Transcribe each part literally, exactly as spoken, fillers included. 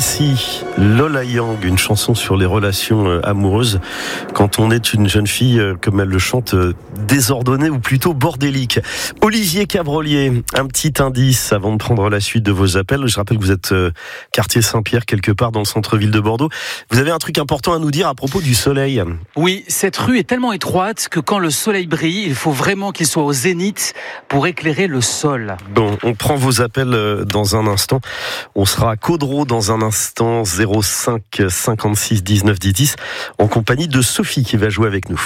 Précis, Lola Yang, une chanson sur les relations amoureuses quand on est une jeune fille, comme elle le chante, désordonnée ou plutôt bordélique. Olivier Cabrolier, un petit indice avant de prendre la suite de vos appels. Je rappelle que vous êtes quartier Saint-Pierre, quelque part dans le centre-ville de Bordeaux. Vous avez un truc important à nous dire à propos du soleil. Oui, cette rue est tellement étroite que quand le soleil brille, il faut vraiment qu'il soit au zénith pour éclairer le sol. Bon, on prend vos appels dans un instant. On sera à Caudreau dans un instant, zéro cinq cinquante-six dix-neuf dix dix, en compagnie de Sophie qui va jouer avec nous.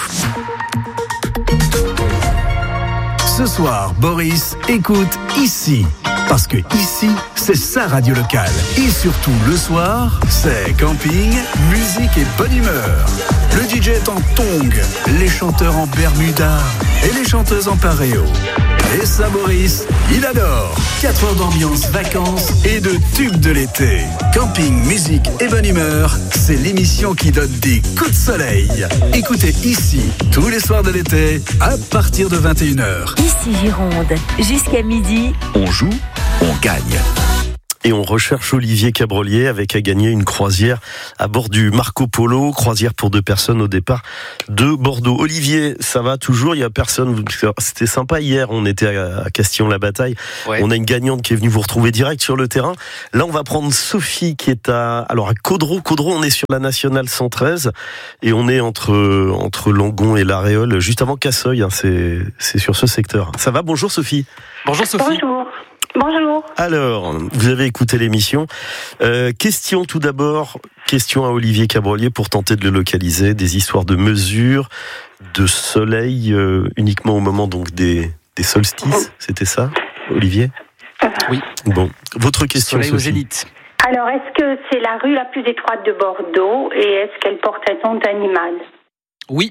Ce soir, Boris écoute ici. Parce que ici, c'est sa radio locale. Et surtout, le soir, c'est camping, musique et bonne humeur. Le D J est en tongs, les chanteurs en bermuda et les chanteuses en paréo. Et ça, Boris, il adore. quatre heures d'ambiance, vacances et de tubes de l'été. Camping, musique et bonne humeur, c'est l'émission qui donne des coups de soleil. Écoutez ici, tous les soirs de l'été, à partir de vingt et une heures. Ici Gironde, jusqu'à midi. On joue, on gagne. Et on recherche Olivier Cabrolier avec à gagner une croisière à bord du Marco Polo, croisière pour deux personnes au départ de Bordeaux. Olivier, ça va toujours? Il y a personne. C'était sympa hier, on était à Castillon-la-Bataille. Ouais. On a une gagnante qui est venue vous retrouver direct sur le terrain. Là, on va prendre Sophie qui est à alors à Caudreau. Caudreau, on est sur la nationale cent treize et on est entre entre Langon et La Réole, juste avant Cassoy. Hein, c'est c'est sur ce secteur. Ça va? Bonjour Sophie. Bonjour Sophie. Bonjour. Bonjour. Alors, vous avez écouté l'émission. Euh, question tout d'abord, question à Olivier Cabrolier pour tenter de le localiser. Des histoires de mesures, de soleil euh, uniquement au moment donc des, des solstices. C'était ça, Olivier? Oui. Bon, votre question, soleil Sophie. Au zénith. Alors, est-ce que c'est la rue la plus étroite de Bordeaux et est-ce qu'elle porte un nom d'animal? Oui.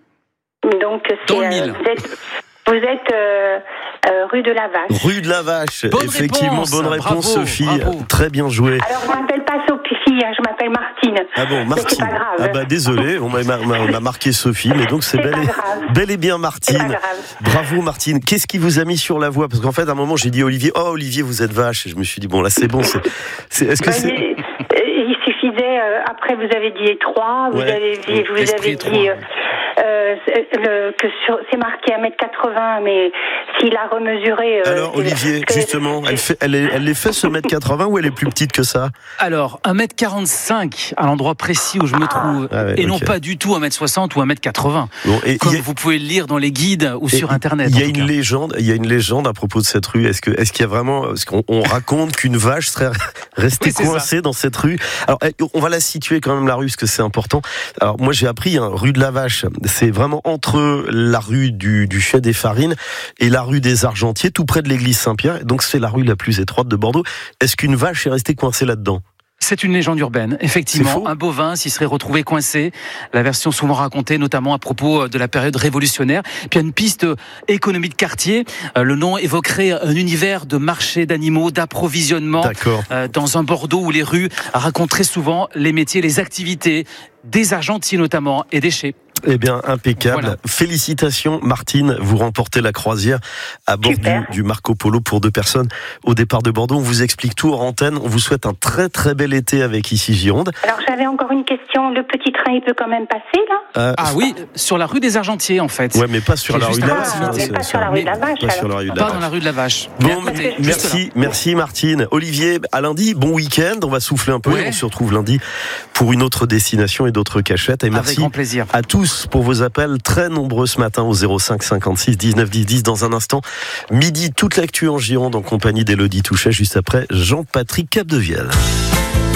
Donc, Dans le c'est, mille. Euh, vous êtes, vous êtes euh, euh, rue de la Vache. Rue de la Vache, bonne effectivement, réponse. bonne réponse, Bravo, Sophie. bravo. Très bien joué. Alors, je ne m'appelle pas Sophie, hein, je m'appelle Martine. Ah bon, Martine. C'est pas grave. Ah bah désolé, on m'a, m'a, m'a marqué Sophie, mais donc c'est, C'est bel pas et, grave. bel et bien C'est Martine. pas grave. Bravo Martine. Qu'est-ce qui vous a mis sur la voie? Parce qu'en fait, à un moment, j'ai dit Olivier, oh Olivier, vous êtes vache. Et je me suis dit, bon là, c'est bon. C'est, c'est, est-ce que Ben, c'est... il, il suffisait, euh, après vous avez dit étroit, vous Ouais. avez dit, vous L'esprit avez étroit, dit ouais. euh, le, que sur, c'est marqué un mètre quatre-vingts, mais s'il a remesuré... Euh, Alors Olivier, que- justement, elle, fait, elle, est, elle les fait ce mètre quatre-vingts ou elle est plus petite que ça? Alors, un mètre quarante-cinq à l'endroit précis où je me trouve, Ah ouais, et non ok. pas du tout un mètre soixante ou un mètre quatre-vingts. Bon, et Comme il y a- vous pouvez le lire dans les guides ou sur et Internet. Il y a en tout une cas. légende, il y a une légende à propos de cette rue. Est-ce que, est-ce qu'il y a vraiment, est-ce qu'on on raconte qu'une vache serait restée Oui, c'est coincée dans cette rue? Alors, on va la situer quand même la rue parce que c'est important. Alors, moi, j'ai appris, hein, rue de la Vache. C'est vraiment entre la rue du, du Chai des Farines et la rue des Argentiers, tout près de l'église Saint-Pierre. Donc, c'est la rue la plus étroite de Bordeaux. Est-ce qu'une vache est restée coincée là-dedans? C'est une légende urbaine, C'est effectivement. faux. Un bovin s'y serait retrouvé coincé. La version souvent racontée, notamment à propos de la période révolutionnaire. Puis il y a une piste économie de quartier. Euh, le nom évoquerait un univers de marché d'animaux, d'approvisionnement. D'accord. Euh, dans un Bordeaux où les rues racontent très souvent les métiers, les activités, des argentiers notamment, et des chais. Eh bien, impeccable. Voilà. Félicitations, Martine. Vous remportez la croisière à bord du, du Marco Polo pour deux personnes au départ de Bordeaux. On vous explique tout hors antenne. On vous souhaite un très très bel été avec Ici Gironde. Alors, j'avais encore une question. Le petit train, il peut quand même passer, là? Euh, Ah oui, sur la rue des Argentiers en fait. Ouais, mais pas sur C'est la rue juste de la à Vache. proximité. hein, Mais pas c'est- sur la c'est- rue de la Vache, Pas sur alors. la rue de la Pas Vache. dans la rue de la Vache. Mais à Bon, côté, juste merci, là. merci Martine. Olivier, à lundi, bon week-end. On va souffler un peu Ouais. et on se retrouve lundi pour une autre destination et d'autres cachettes. Et Avec merci grand plaisir. à tous pour vos appels très nombreux ce matin au zéro cinq cinquante-six dix-neuf dix dix. Dans un instant, midi, toute l'actu en Gironde en compagnie d'Élodie Touchet, juste après Jean-Patrick Capdevielle.